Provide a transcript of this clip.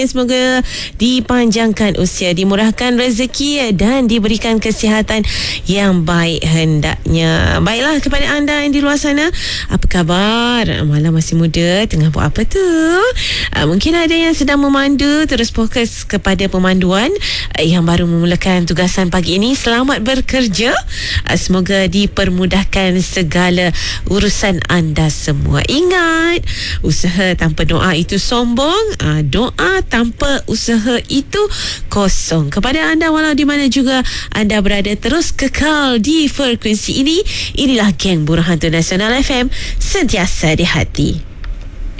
Semoga dipanjangkan usia, dimurahkan rezeki dan diberikan kesihatan yang baik hendaknya. Baiklah, kepada anda yang di luar sana, apa khabar? Malam masih muda, tengah buat apa tu? Mungkin ada yang sedang memandu, terus fokus kepada pemanduan yang baru memulakan tugasan pagi ini. Selamat bekerja. Semoga dipermudahkan segala urusan anda semua. Ingat, usaha tanpa doa itu sombong. Doa tanpa usaha itu kosong. Kepada anda walau di mana juga anda berada, terus kekal di frekuensi ini. Inilah Geng Burhanto Nasional FM, sentiasa di hati.